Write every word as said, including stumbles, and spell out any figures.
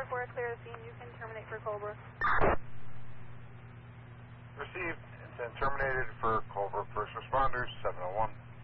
four, clear the scene. You can terminate for Colebrook. Received. Incident terminated for Colebrook First Responders, seven oh one.